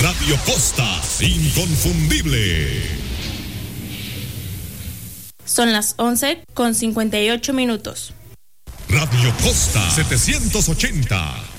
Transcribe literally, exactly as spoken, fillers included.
Radio Costa, inconfundible. Son las once con cincuenta y ocho minutos. Radio Costa setecientos ochenta.